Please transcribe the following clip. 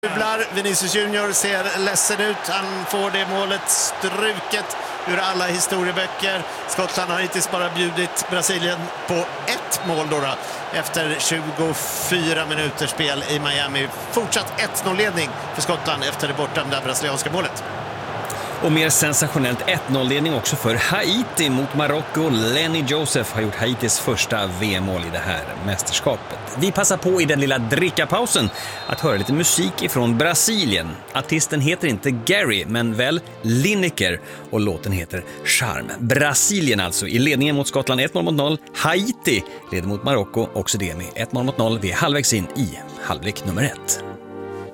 Vinicius Junior ser ledsen ut. Han får det målet struket ur alla historieböcker. Skottland har hittills bara bjudit Brasilien på ett mål då, efter 24 minuters spel i Miami. Fortsatt 1-0-ledning för Skottland efter det bortdömda brasilianska målet. Och mer sensationellt 1-0-ledning också för Haiti mot Marocko. Lenny Joseph har gjort Haitis första VM-mål i det här mästerskapet. Vi passar på i den lilla drickapausen att höra lite musik ifrån Brasilien. Artisten heter inte Gary, men väl Lineker, och låten heter Charm. Brasilien alltså i ledningen mot Skottland 1-0. Haiti leder mot Marocko, också det med 1-0. Vi är halvvägs in i halvlek nummer 1.